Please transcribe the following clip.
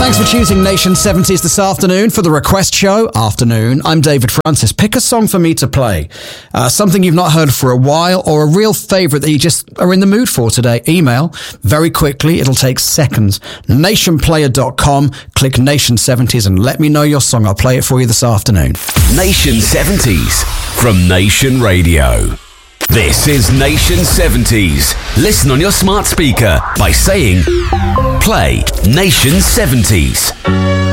Thanks for choosing Nation 70s this afternoon for the Request Show. Afternoon, I'm David Francis. Pick a song for me to play. Something you've not heard for a while, or a real favourite that you just are in the mood for today. Email very quickly. It'll take seconds. Nationplayer.com. Click Nation 70s and let me know your song. I'll play it for you this afternoon. Nation 70s from Nation Radio. This is Nation 70s. Listen on your smart speaker by saying, play Nation 70s.